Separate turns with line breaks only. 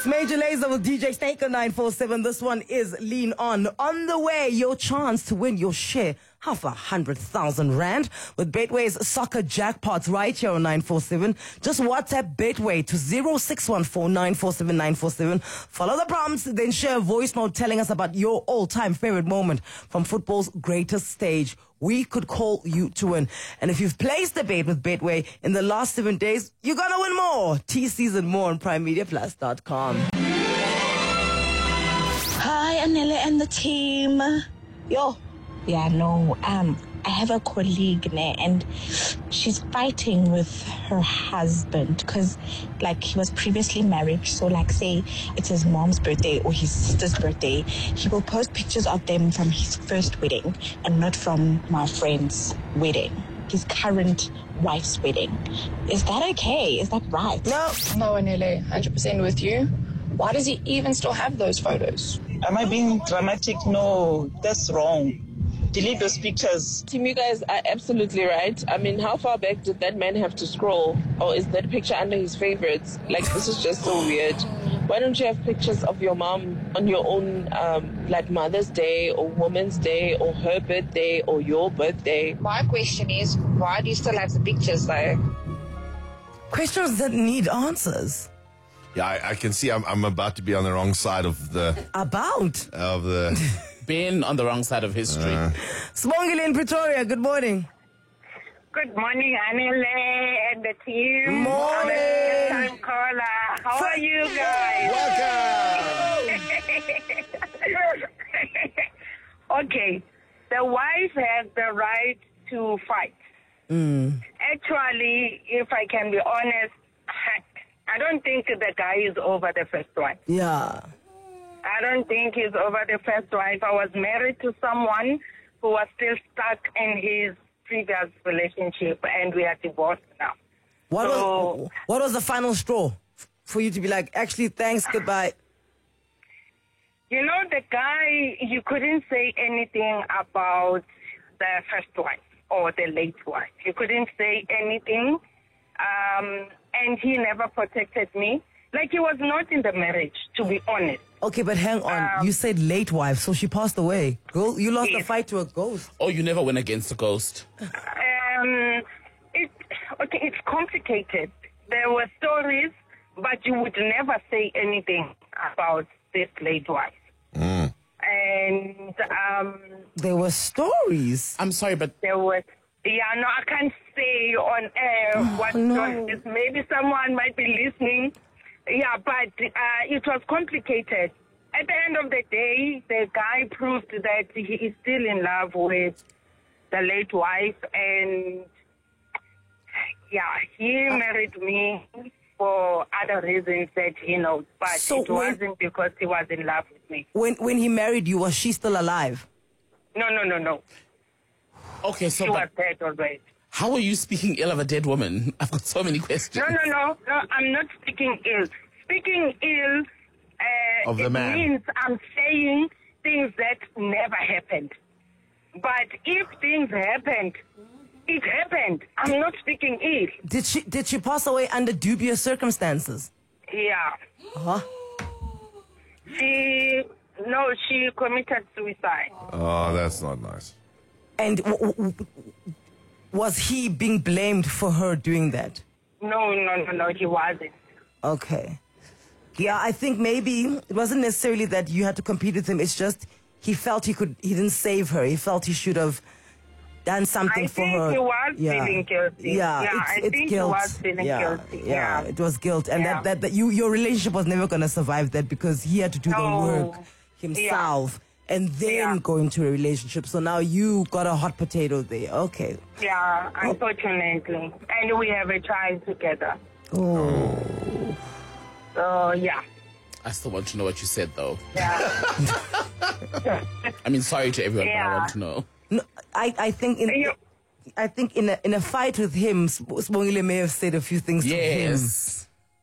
It's Major Lazer with DJ Snake on 947. This one is Lean On. On the way, your chance to win your share of 100,000 Rand with Betway's soccer jackpots right here on 947. Just WhatsApp Betway to 0614947947. Follow the prompts, then share a voice note telling us about your all-time favorite moment from football's greatest stage. We could call you to win. And if you've placed the bet with Betway in the last 7 days, you're gonna win more. TCs and more on PrimeMediaPlus.com.
Hi, Anele and the team. Yo. Yeah, no, I have a colleague and she's fighting with her husband because, like, he was previously married. So, like, say it's his mom's birthday or his sister's birthday, he will post pictures of them from his first wedding and not from my friend's wedding, his current wife's wedding. Is that okay? Is that right?
No, Anele, 100% with you. Why does he even still have those photos?
Am I being dramatic? No, that's wrong. Delete those pictures.
Team, you guys are absolutely right. I mean, how far back did that man have to scroll? Or is that picture under his favorites? Like, this is just so weird. Why don't you have pictures of your mom on your own, like Mother's Day or Women's Day or her birthday or your birthday?
My question is, why do you still have the pictures, though?
Questions that need answers.
Yeah, I can see I'm about to be on the wrong side of the...
Been on the wrong side of history.
Smongile in Pretoria, good morning.
Good morning, Anele and the team.
Morning.
How are you guys?
Welcome.
Okay, the wife has the right to fight. Actually, if I can be honest, I don't think the guy is over the first wife.
Yeah.
I don't think he's over the first wife. I was married to someone who was still stuck in his previous relationship, and we are divorced now.
What was the final straw for you to be like, actually, thanks, goodbye?
You know, the guy, you couldn't say anything about the first wife or the late wife. You couldn't say anything, and he never protected me. Like, he was not in the marriage, to be honest.
Okay, but hang on. You said late wife, so she passed away. Girl, you lost the fight to a ghost.
Oh, you never went against a ghost.
It's complicated. There were stories, but you would never say anything about this late wife. And
there were stories.
I'm sorry, but
there was. Yeah, no, I can't say on air what stories. Maybe someone might be listening. Yeah, but it was complicated. At the end of the day, the guy proved that he is still in love with the late wife, and yeah, he married me for other reasons that he knows, but
So
it wasn't because he was in love with me.
When he married you, was she still alive?
No.
Okay, so
she was dead already.
How are you speaking ill of a dead woman? I've got so many questions.
No, I'm not speaking ill. Speaking ill
of the man
means I'm saying things that never happened. But if things happened, it happened. I'm not speaking ill.
Did she pass away under dubious circumstances?
Yeah.
Huh?
She committed suicide.
Oh, that's not nice.
And was he being blamed for her doing that?
No, he wasn't.
Okay. Yeah, I think maybe it wasn't necessarily that you had to compete with him. It's just he felt he didn't save her. He felt he should have done something for her.
I think he was feeling guilty.
Yeah, it's guilt.
He was feeling guilty.
Yeah, it was guilt. And that your relationship was never going to survive that because he had to do the work himself. And then go into a relationship. So now you got a hot potato there. Okay.
Yeah, unfortunately. And we have a child together.
Oh.
So, yeah.
I still want to know what you said, though.
Yeah.
I mean, sorry to everyone, but I want to know.
No, I think in a fight with him, Smongile may have said a few things to him.
Yes.